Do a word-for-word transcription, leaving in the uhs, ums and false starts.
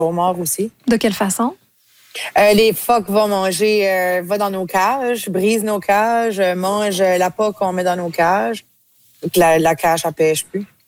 morts aussi. De quelle façon? Euh, les phoques vont manger, euh, vont dans nos cages, brisent nos cages, mangent l'appât qu'on met dans nos cages. La, la cage, elle pêche plus.